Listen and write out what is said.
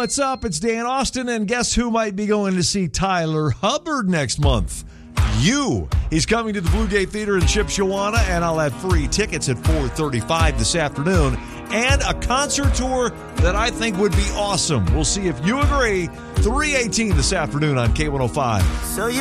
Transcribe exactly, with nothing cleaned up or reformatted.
what's up? It's Dan Austin, and guess who might be going to see Tyler Hubbard next month? You. He's coming to the Blue Gate Theater in Shipshewana, and I'll have free tickets at four thirty-five this afternoon, and a concert tour that I think would be awesome. We'll see if you agree. three eighteen this afternoon on K one oh five. So you